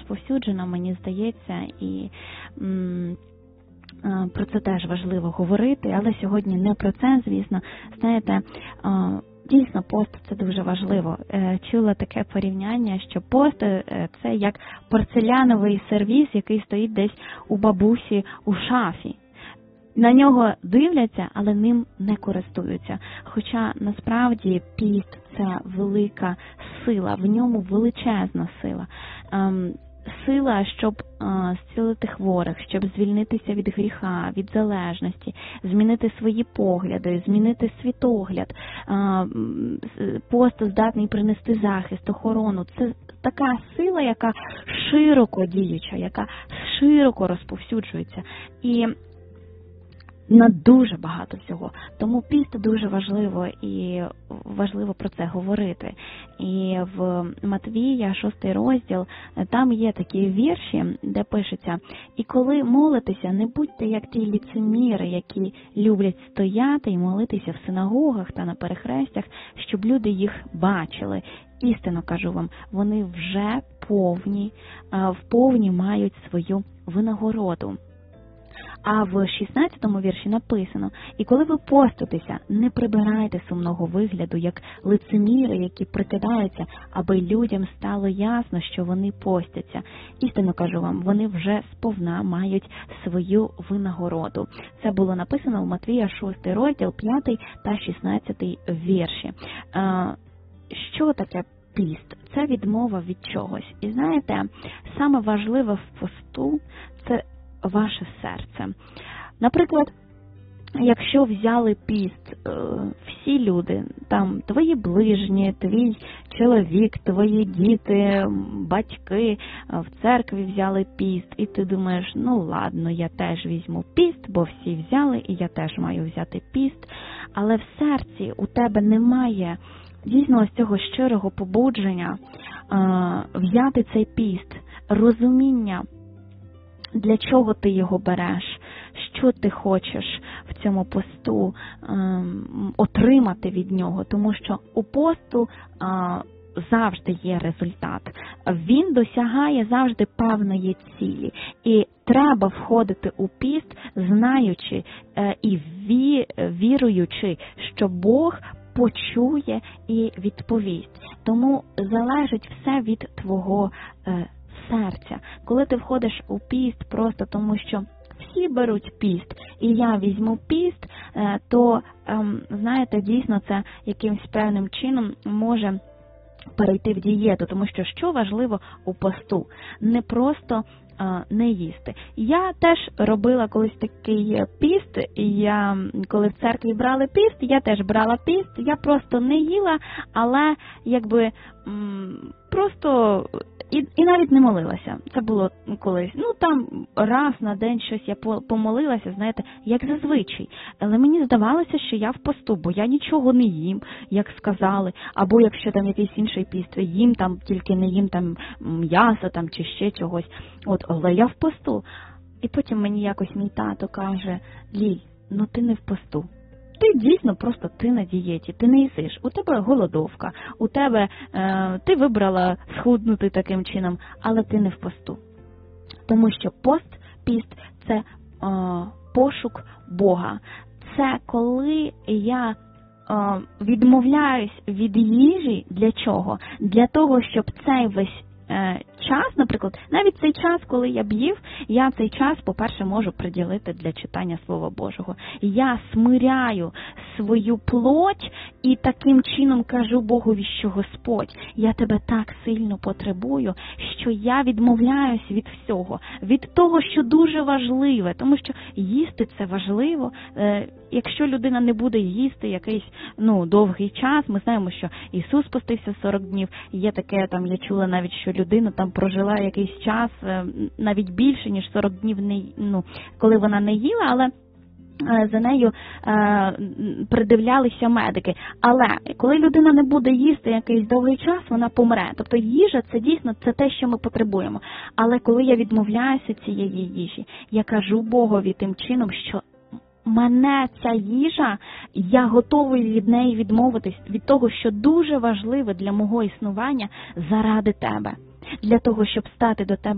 розповсюджена, мені здається, і про це теж важливо говорити, але сьогодні не про це, звісно. Знаєте, дійсно, пост – це дуже важливо. Чула таке порівняння, що пост – це як порцеляновий сервіз, який стоїть десь у бабусі у шафі. На нього дивляться, але ним не користуються. Хоча, насправді, піст – це велика сила, в ньому величезна сила. Сила, щоб зцілити хворих, щоб звільнитися від гріха, від залежності, змінити свої погляди, змінити світогляд. Пост здатний принести захист, охорону. Це така сила, яка широко діюча, яка широко розповсюджується. І на дуже багато всього. Тому піст дуже важливо і важливо про це говорити. І в Матвія, 6 розділ, там є такі вірші, де пишеться: «І коли молитеся, не будьте як ті ліцеміри, які люблять стояти і молитися в синагогах та на перехрестях, щоб люди їх бачили. Істинно кажу вам, вони вже вповні мають свою винагороду». А в 16-му вірші написано: «І коли ви поститеся, не прибирайте сумного вигляду, як лицеміри, які прикидаються, аби людям стало ясно, що вони постяться. Істинно кажу вам, вони вже сповна мають свою винагороду». Це було написано у Матвія, 6 розділ, 5 та 16 вірші. Що таке піст? Це відмова від чогось. І знаєте, саме важливе в посту – це ваше серце. Наприклад, якщо взяли піст всі люди, там твої ближні, твій чоловік, твої діти, батьки в церкві взяли піст, і ти думаєш, ну ладно, я теж візьму піст, бо всі взяли, і я теж маю взяти піст, але в серці у тебе немає дійсно ось цього щирого побудження взяти цей піст, розуміння, для чого ти його береш, що ти хочеш в цьому посту отримати від нього, тому що у посту завжди є результат. Він досягає завжди певної цілі. І треба входити у піст, знаючи і віруючи, що Бог почує і відповість. Тому залежить все від твого серця. Коли ти входиш у піст просто тому, що всі беруть піст, і я візьму піст, то, знаєте, дійсно це якимось певним чином може перейти в дієту, тому що важливо у посту? Не просто не їсти. Я теж робила колись такий піст, і я, коли в церкві брали піст, я теж брала піст, я просто не їла, але якби просто і навіть не молилася. Це було колись, там раз на день щось я помолилася, знаєте, як зазвичай. Але мені здавалося, що я в посту, бо я нічого не їм, як сказали, або якщо там якийсь інший піст, їм там, тільки не їм там м'яса там чи ще чогось. Але я в посту. І потім мені якось мій тато каже: «Ліль, ти не в посту. Ти дійсно просто ти на дієті, ти не їсиш, у тебе голодовка, у тебе ти вибрала схуднути таким чином, але ти не в посту». Тому що піст – це пошук Бога. Це коли я відмовляюсь від їжі. Для чого? Для того, щоб цей весь час, наприклад, навіть цей час, коли я б їв, я цей час, по-перше, можу приділити для читання Слова Божого. Я смиряю свою плоть і таким чином кажу Богові, що Господь, я тебе так сильно потребую, що я відмовляюсь від всього, від того, що дуже важливе, тому що їсти це важливо. Якщо людина не буде їсти якийсь, довгий час, ми знаємо, що Ісус постився 40 днів, є таке, я чула навіть, що людина там прожила якийсь час, навіть більше, ніж 40 днів, коли вона не їла, але за нею придивлялися медики. Але коли людина не буде їсти якийсь довгий час, вона помре. Тобто їжа – це дійсно це те, що ми потребуємо. Але коли я відмовляюся цієї їжі, я кажу Богові тим чином, що мене ця їжа, я готовий від неї відмовитись, від того, що дуже важливе для мого існування заради тебе. Для того, щоб стати до тебе